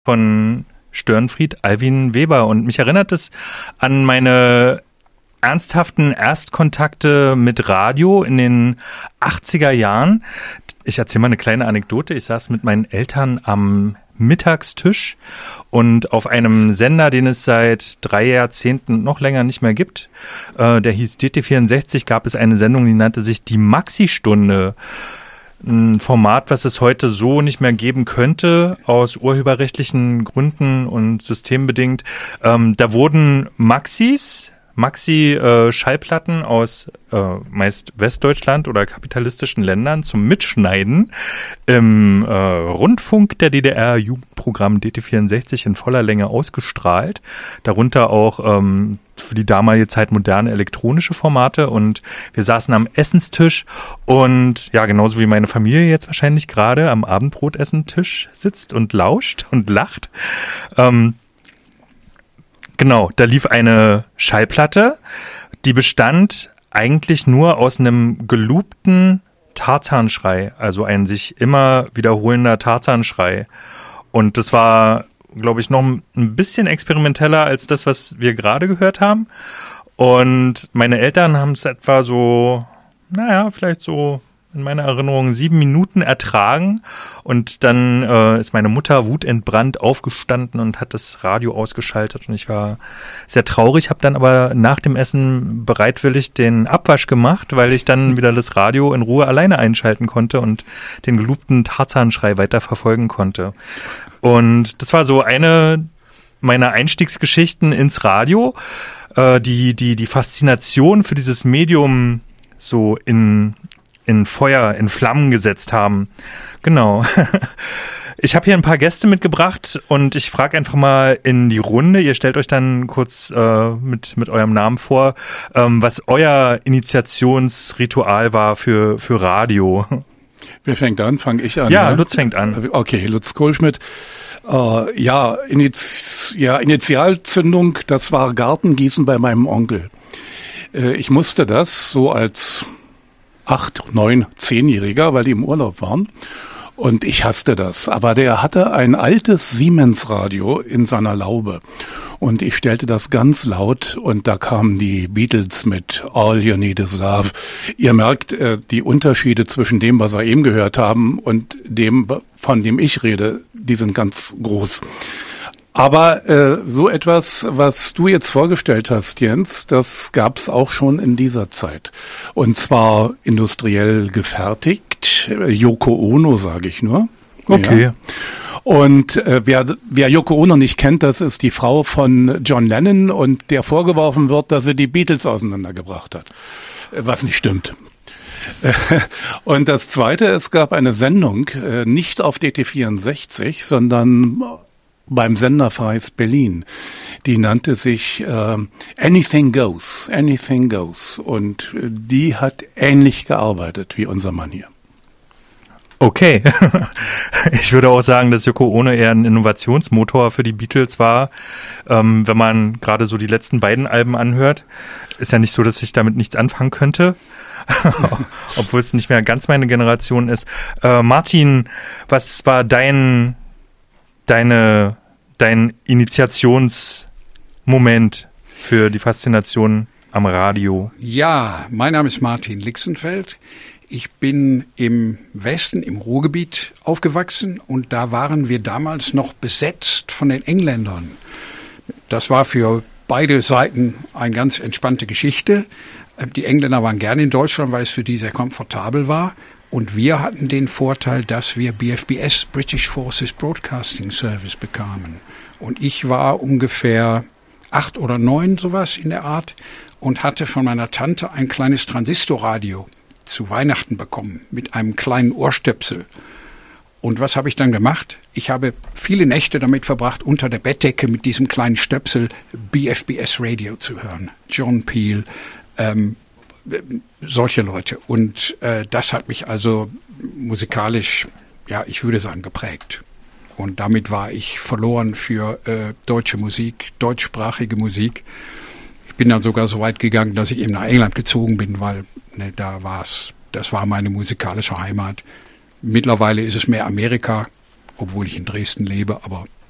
von Störenfried Alwin Weber. Und mich erinnert es an meine ernsthaften Erstkontakte mit Radio in den 80er Jahren. Ich erzähle mal eine kleine Anekdote. Ich saß mit meinen Eltern am Mittagstisch und auf einem Sender, den es seit 3 Jahrzehnten noch länger nicht mehr gibt, der hieß DT64, gab es eine Sendung, die nannte sich die Maxi-Stunde. Ein Format, was es heute so nicht mehr geben könnte, aus urheberrechtlichen Gründen und systembedingt. Da wurden Maxi-Schallplatten aus meist Westdeutschland oder kapitalistischen Ländern zum Mitschneiden im Rundfunk der DDR Jugendprogramm DT64 in voller Länge ausgestrahlt. Darunter auch für die damalige Zeit moderne elektronische Formate, und wir saßen am Essenstisch und ja, genauso wie meine Familie jetzt wahrscheinlich gerade am Abendbrotessentisch sitzt und lauscht und lacht. Genau, da lief eine Schallplatte, die bestand eigentlich nur aus einem geloopten Tarzanschrei, also ein sich immer wiederholender Tarzanschrei. Und das war, glaube ich, noch ein bisschen experimenteller als das, was wir gerade gehört haben. Und meine Eltern haben es etwa so, vielleicht so in meiner Erinnerung 7 Minuten ertragen, und dann ist meine Mutter wutentbrannt aufgestanden und hat das Radio ausgeschaltet, und ich war sehr traurig, habe dann aber nach dem Essen bereitwillig den Abwasch gemacht, weil ich dann wieder das Radio in Ruhe alleine einschalten konnte und den geloopten Tarzanschrei weiter verfolgen konnte. Und das war so eine meiner Einstiegsgeschichten ins Radio, die Faszination für dieses Medium so in Feuer, in Flammen gesetzt haben. Genau. Ich habe hier ein paar Gäste mitgebracht und ich frage einfach mal in die Runde. Ihr stellt euch dann kurz mit eurem Namen vor, was euer Initiationsritual war für Radio. Wer fängt an? Fange ich an? Ja, Lutz fängt an. Okay, Lutz Kohlschmidt. Initialzündung, das war Gartengießen bei meinem Onkel. Ich musste das so als 8, 9, 10-Jähriger, weil die im Urlaub waren. Und ich hasste das. Aber der hatte ein altes Siemens-Radio in seiner Laube. Und ich stellte das ganz laut, und da kamen die Beatles mit All You Need Is Love. Ihr merkt, die Unterschiede zwischen dem, was wir eben gehört haben, und dem, von dem ich rede, die sind ganz groß. Aber so etwas, was du jetzt vorgestellt hast, Jens, das gab's auch schon in dieser Zeit. Und zwar industriell gefertigt. Yoko Ono, sage ich nur. Okay. Ja. Und wer Yoko Ono nicht kennt, das ist die Frau von John Lennon, und der vorgeworfen wird, dass sie die Beatles auseinandergebracht hat. Was nicht stimmt. Und das Zweite, es gab eine Sendung, nicht auf DT64, sondern beim Sender Freies Berlin. Die nannte sich Anything Goes, Anything Goes. Und die hat ähnlich gearbeitet wie unser Mann hier. Okay. Ich würde auch sagen, dass Yoko Ono eher ein Innovationsmotor für die Beatles war. Wenn man gerade so die letzten beiden Alben anhört, ist ja nicht so, dass ich damit nichts anfangen könnte. Obwohl es nicht mehr ganz meine Generation ist. Martin, was war dein Initiationsmoment für die Faszination am Radio? Ja, mein Name ist Martin Lixenfeld. Ich bin im Westen, im Ruhrgebiet aufgewachsen, und da waren wir damals noch besetzt von den Engländern. Das war für beide Seiten eine ganz entspannte Geschichte. Die Engländer waren gerne in Deutschland, weil es für die sehr komfortabel war. Und wir hatten den Vorteil, dass wir BFBS, British Forces Broadcasting Service, bekamen. Und ich war ungefähr 8 oder 9, sowas in der Art, und hatte von meiner Tante ein kleines Transistorradio zu Weihnachten bekommen mit einem kleinen Ohrstöpsel. Und was habe ich dann gemacht? Ich habe viele Nächte damit verbracht, unter der Bettdecke mit diesem kleinen Stöpsel BFBS Radio zu hören. John Peel, solche Leute. Und das hat mich also musikalisch, ja, ich würde sagen, geprägt. Und damit war ich verloren für deutsche Musik, deutschsprachige Musik. Ich bin dann sogar so weit gegangen, dass ich eben nach England gezogen bin, weil das war meine musikalische Heimat. Mittlerweile ist es mehr Amerika, obwohl ich in Dresden lebe, aber